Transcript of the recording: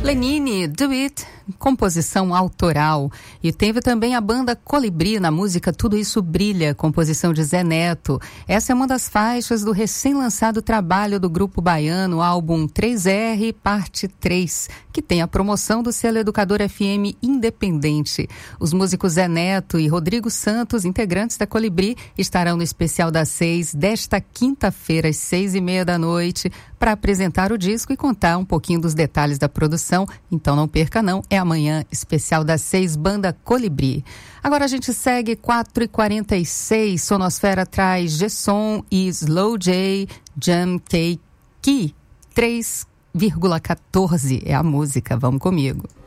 Lenine, Do It, composição autoral. E teve também a banda Colibri na música Tudo Isso Brilha, composição de Zé Neto. Essa é uma das faixas do recém-lançado trabalho do grupo baiano, álbum 3R, parte 3, que tem a promoção do selo Educador FM Independente. Os músicos Zé Neto e Rodrigo Santos, integrantes da Colibri, estarão no Especial das 6 desta quinta-feira, às 6:30 da noite, para apresentar o disco e contar um pouquinho dos detalhes da produção. Então não perca não, é amanhã, Especial das 6, banda Colibri. Agora a gente segue 4h46, Sonosfera traz Gesson e Slow J, Jam K, 3,14 é a música, vamos comigo.